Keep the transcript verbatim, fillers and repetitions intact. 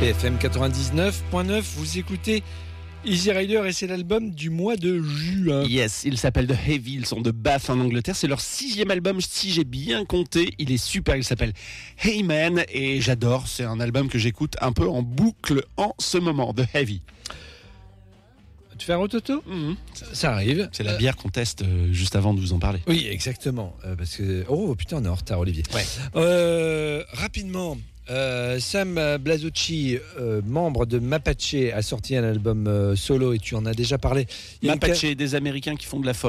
B F M quatre-vingt-dix-neuf point neuf, vous écoutez Easy Rider et c'est l'album du mois de juin. Yes, il s'appelle The Heavy, ils sont de Bath en Angleterre, c'est leur sixième album si j'ai bien compté, il est super, il s'appelle Hey Man et j'adore, c'est un album que j'écoute un peu en boucle en ce moment, The Heavy. Tu fais un rototo ? Mmh. ça, ça arrive. C'est la bière qu'on teste euh, juste avant de vous en parler. Oui, exactement, euh, parce que... Oh putain, on est en retard, Olivier. Ouais. Euh, rapidement... Euh, Sam Blasucci, euh, membre de Mapache, a sorti un album euh, solo et tu en as déjà parlé. Mapache, des Américains qui font de la folk.